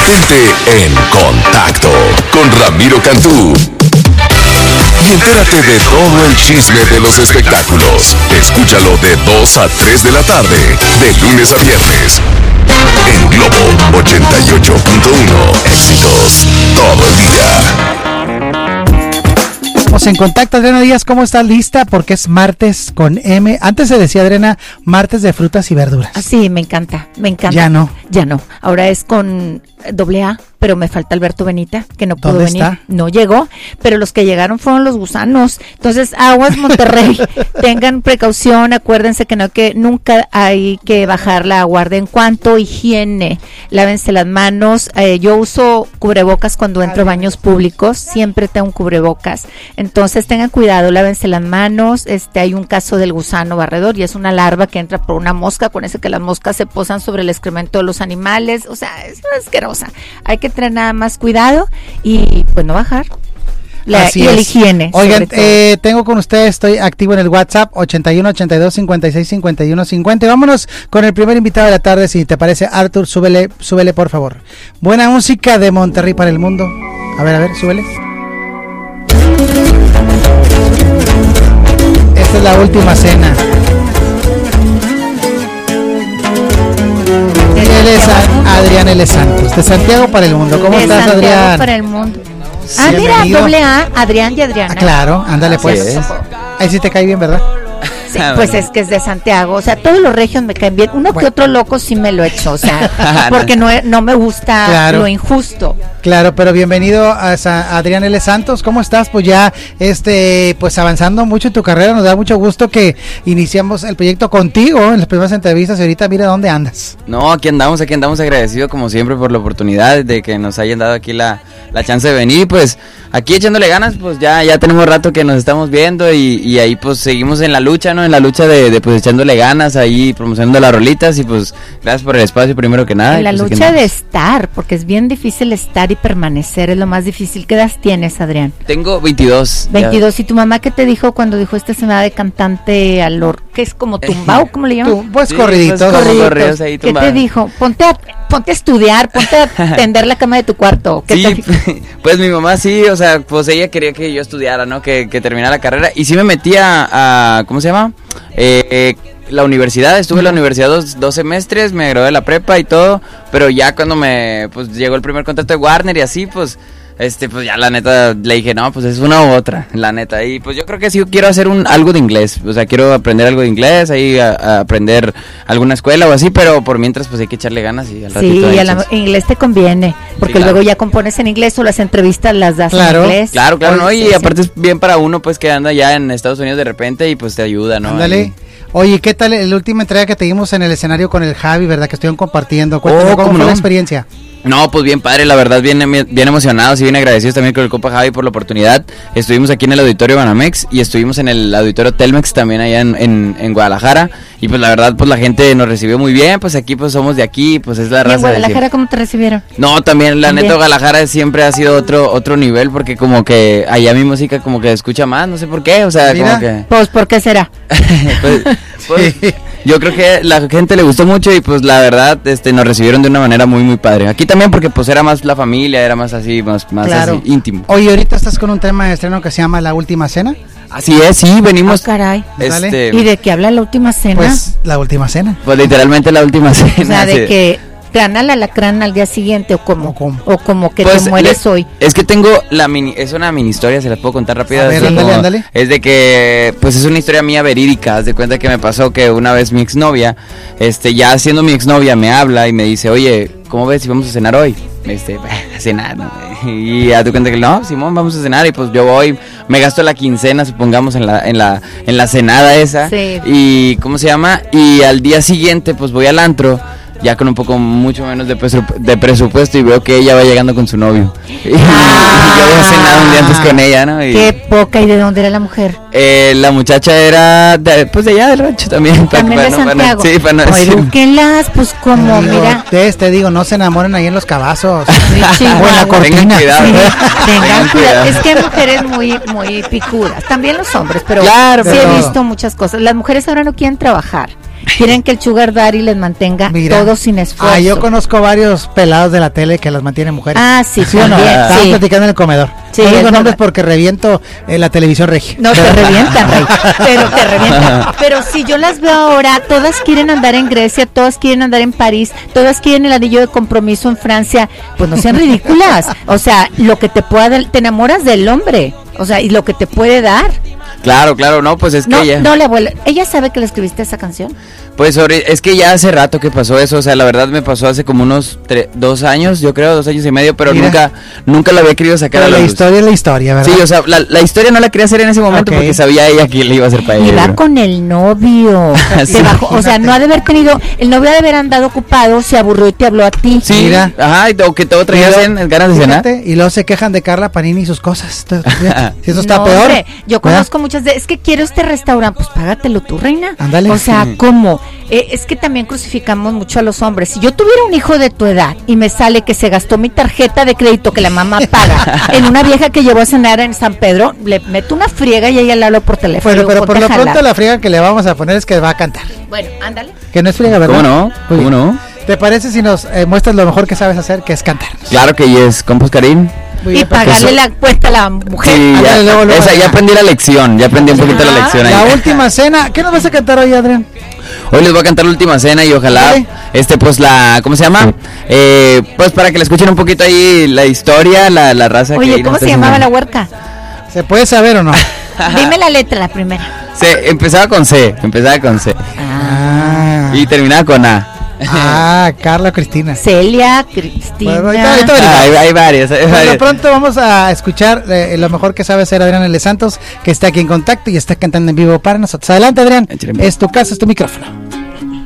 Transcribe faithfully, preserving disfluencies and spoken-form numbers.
Mantente en contacto con Ramiro Cantú. Y entérate de todo el chisme de los espectáculos. Escúchalo de dos a tres de la tarde, de lunes a viernes. En Globo ochenta y ocho punto uno, éxitos todo el día. Estamos en contacto, Adriana Díaz, ¿cómo estás? ¿Lista? Porque es martes con M. Antes se decía, Adriana, martes de frutas y verduras. Ah, sí, me encanta, me encanta. Ya no. Ya no. Ahora es con doble A, pero me falta Alberto Benita, que no pudo ¿Dónde venir. está? No llegó, pero los que llegaron fueron los gusanos. Entonces, aguas Monterrey, tengan precaución, acuérdense que no que nunca hay que bajar la guardia. En cuanto a higiene, lávense las manos. Eh, yo uso cubrebocas cuando entro a baños públicos, siempre tengo un cubrebocas. Entonces, tengan cuidado, lávense las manos. Este, hay un caso del gusano barredor y es una larva que entra por una mosca, con ese que las moscas se posan sobre el excremento de los animales. O sea, es asquerosa. Hay que tener nada más cuidado y pues no bajar. La, Así y es. el higiene. Oigan, eh, tengo con ustedes, estoy activo en el WhatsApp ochenta y uno, ochenta y dos, cincuenta y seis, cincuenta y uno, cincuenta. Y vámonos con el primer invitado de la tarde, si te parece, Arthur, súbele, súbele por favor. Buena música de Monterrey para el mundo. A ver, a ver, súbele. Esta es la última cena. Y él es a- Adrián L. Santos, de Santiago para el mundo. ¿Cómo de estás, Santiago Adrián? para el mundo. Sí, Ah, mira, bienvenido. doble A, Adrián y Adriana. Ah, claro, ándale Así pues. es. Ahí sí te cae bien, ¿verdad? Sí, pues es que es de Santiago, o sea, todos los regios me caen bien. Uno Bueno. que otro loco sí me lo echo, o sea, porque no, no me gusta Claro. lo injusto. Claro, pero bienvenido a Sa- Adrián L. Santos. ¿Cómo estás? Pues ya, este, pues avanzando mucho en tu carrera. Nos da mucho gusto que iniciamos el proyecto contigo en las primeras entrevistas y ahorita mira dónde andas. No, aquí andamos, aquí andamos agradecidos como siempre por la oportunidad de que nos hayan dado aquí la, la chance de venir, pues aquí echándole ganas, pues ya, ya tenemos rato que nos estamos viendo y, y ahí pues seguimos en la lucha, ¿no? En la lucha de, de pues echándole ganas, ahí promocionando las rolitas y pues gracias por el espacio primero que nada. En la y, pues, aquí lucha de andamos. estar, porque es bien difícil estar y permanecer, es lo más difícil. ¿Qué edad tienes, Adrián? Tengo veintidós. veintidós. ¿Y tu mamá qué te dijo cuando dijo esta semana de cantante al or que es como tumbao, cómo le llaman? Tú, pues Sí, corriditos. pues, Corriditos. corridos ahí ¿Qué te tumbados. dijo? Ponte a, ponte a estudiar, ponte a tender la cama de tu cuarto. ¿Qué Sí, te dijo? pues mi mamá sí, o sea, pues ella quería que yo estudiara, ¿no? Que, que terminara la carrera. Y sí me metí a, a ¿cómo se llama? Eh, eh, la universidad, estuve en la universidad dos, dos semestres, me gradué de la prepa y todo, pero ya cuando me, pues llegó el primer contrato de Warner y así, pues, este, pues ya la neta le dije, no, pues es una u otra, la neta. Y pues yo creo que sí quiero hacer un algo de inglés, o sea, quiero aprender algo de inglés, ahí a, a aprender alguna escuela o así, pero por mientras pues hay que echarle ganas y al ratito Sí, ahí a la- chance. inglés te conviene, porque Sí, claro. luego ya compones en inglés o las entrevistas las das Claro, en inglés. Claro, claro, ¿no? Sí, Y sí. aparte es bien para uno, pues, que anda ya en Estados Unidos de repente y pues te ayuda, ¿no? Ándale. Ahí. Oye, ¿qué tal la última entrega que te dimos en el escenario con el Javi, verdad? Que estuvieron compartiendo. Cuéntame, Oh, ¿cómo ¿cómo fue no? la experiencia? No, pues bien padre, la verdad, bien, bien emocionados y bien agradecidos también con el compa Javi por la oportunidad. Estuvimos aquí en el auditorio Banamex y estuvimos en el auditorio Telmex también allá en, en, en Guadalajara. Y pues la verdad, pues la gente nos recibió muy bien, pues aquí pues somos de aquí, pues es la ¿Y en raza de Guadalajara siempre. cómo te recibieron? No, también la También. neta Guadalajara siempre ha sido otro otro nivel porque como que allá mi música como que escucha más, no sé por qué, o sea, Mira. como que... Pues, ¿por qué será? pues, pues, Sí. yo creo que la gente le gustó mucho y pues la verdad este nos recibieron de una manera muy muy padre. Aquí también porque pues era más la familia, era más así, más, más Claro. así, íntimo. Oye, ahorita estás con un tema de estreno que se llama La Última Cena. Así es, sí, venimos Ah, caray. este ¿Y de qué habla la última cena? Pues, La Última Cena. pues literalmente la última cena. o sea, de sí. que gana la alacrán al día siguiente o como, ¿O cómo? o como que Pues, te mueres le- hoy. Es que tengo la mini, es una mini historia, se las puedo contar rápida. A ver, así ándale, como- ándale. Es de que, pues es una historia mía verídica. Haz de cuenta que me pasó que una vez mi exnovia, este, ya siendo mi exnovia, me habla y me dice, oye, ¿cómo ves si vamos a cenar hoy? Este, a cenar, ¿no? Y haz de cuenta que no, Simón, vamos a cenar y pues yo voy, me gasto la quincena, supongamos, en la, en la, en la cenada esa. Sí. Y, ¿cómo se llama? Y al día siguiente, pues voy al antro. Ya con un poco mucho menos de, presu- de presupuesto y veo que ella va llegando con su novio. Y, Ah. yo había cenado un día antes con ella, ¿no? Y, Qué poca. ¿Y de dónde era la mujer? eh, la muchacha era, de, pues de allá del rancho también. pa- También para de no- para no- Santiago. sí, para no Ay, decir. edúquenlas, pues como, Digo, mira. te, te digo, no se enamoren ahí en los cabazos. Sí, Chihuahua. O en la cortina. Tengan cuidado. Sí, Tengan tengan cuidado. cuidado. Es que hay mujeres muy, muy picudas. También los hombres, pero Claro, sí pero- he visto muchas cosas. Las mujeres ahora no quieren trabajar. Quieren que el sugar daddy les mantenga Mira. todo sin esfuerzo. Ah, yo conozco varios pelados de la tele que las mantienen mujeres. Ah, sí, ¿Sí o no? también, Estaban sí. platicando en el comedor. Sí, no es digo nombres verdad. porque reviento eh, la televisión regia. No, te revientan, Rey, pero te revientan. Pero si yo las veo ahora, todas quieren andar en Grecia, todas quieren andar en París, todas quieren el anillo de compromiso en Francia, pues no sean ridículas. O sea, lo que te pueda dar, te enamoras del hombre, o sea, y lo que te puede dar. Claro, claro, no, pues es que No, ya... no, la abuela, ¿ella sabe que le escribiste esa canción? Pues sobre, es que ya hace rato que pasó eso, o sea, la verdad me pasó hace como unos tre- dos años, yo creo, dos años y medio, pero Mira. nunca, nunca la había querido sacar Pero a la, la luz. historia es la historia, ¿verdad? Sí, o sea, la, la historia no la quería hacer en ese momento Ok. porque sabía ella que le iba a hacer para Y ella. va pero- con el novio. Sí. Te bajó, o sea, no ha de haber tenido, el novio ha de haber andado ocupado, se aburrió y te habló a ti. Sí, Mira. ajá, y o que todo traías Y en luego, ganas de cenar. fíjate, y luego se quejan de Carla Panini y sus cosas. Entonces, fíjate, si eso está No, peor. hombre, yo ¿verdad? conozco muchas de, es que quiero este restaurante, pues págatelo tú, reina. Ándale. O sea, Sí. ¿cómo? Eh, es que también crucificamos mucho a los hombres. Si yo tuviera un hijo de tu edad y me sale que se gastó mi tarjeta de crédito que la mamá paga en una vieja que llevó a cenar en San Pedro, le meto una friega y a ella le hablo por teléfono. Bueno, y pero digo, por "Ponte lo a jalar". pronto la friega que le vamos a poner es que va a cantar. Bueno, ándale. Que no es friega, ¿verdad? ¿Cómo no? Muy ¿Cómo bien. no? ¿Te parece si nos eh, muestras lo mejor que sabes hacer, que es cantar? Claro que yes, compos Karim. Muy Y bien, perfecto. pagarle la cuenta a la mujer. Sí, ya, Ándale, luego, luego, esa, ya. ya aprendí la lección, ya aprendí un poquito la Ah, lección ahí. La última cena. ¿Qué nos vas a cantar hoy, Adrián? Hoy les voy a cantar la última cena y ojalá, Dale. este, pues la, ¿cómo se llama? Eh, pues para que le escuchen un poquito ahí la historia, la, la raza que Oye, ahí nos ¿cómo está se llamaba la haciendo. huerca? ¿Se puede saber o no? Dime la letra, la primera. Se, empezaba con C, empezaba con C Ah, y terminaba con A. ah Carla Cristina. Celia, Cristina. Bueno, ahorita- ahorita Ah, hay, hay varias, hay Por varias. lo pronto vamos a escuchar eh, lo mejor que sabe hacer Adrián L. Santos, que está aquí en contacto y está cantando en vivo para nosotros. Adelante, Adrián. Échale. Es tu casa, es tu micrófono.